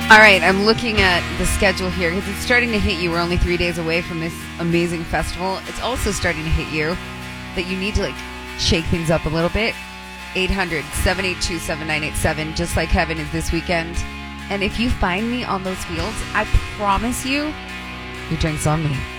All right, I'm looking at the schedule here because it's starting to hit you. We're only 3 days away from this amazing festival. It's also starting to hit you that you need to shake things up a little bit. 800-782-7987, just like heaven is this weekend. And if you find me on those fields, I promise you, your drink's on me.